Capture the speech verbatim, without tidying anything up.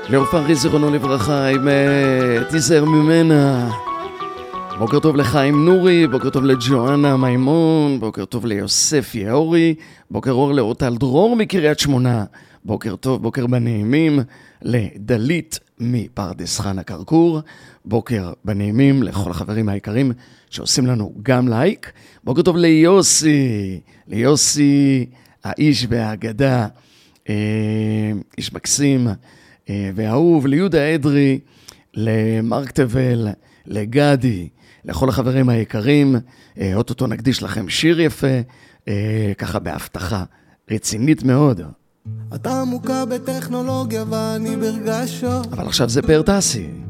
ליאור פרי זיכרונו לברכה עם תיזהר ממנה. בוקר טוב לחיים נורי, בוקר טוב לג'ואנה מימון, בוקר טוב ליוסף יאורי, בוקר אור לאורטל דרור מקריית שמונה, בוקר טוב, בוקר בנעימים לדלית מפרדס חנה כרכור, בוקר בנעימים לכל החברים היקרים שעושים לנו גם לייק, בוקר טוב ליוסי, ליוסי האיש והאגדה, אה, איש מקסים אה, ואהוב, ליהודה אדרי, למרק טבל, לגדי, לכל החברים היקרים. אה, אוטוטו נקדיש לכם שיר יפה, אה, ככה בהבטחה רצינית מאוד. אתה עמוקה בטכנולוגיה ואני ברגשות, אבל עכשיו זה פרטסי.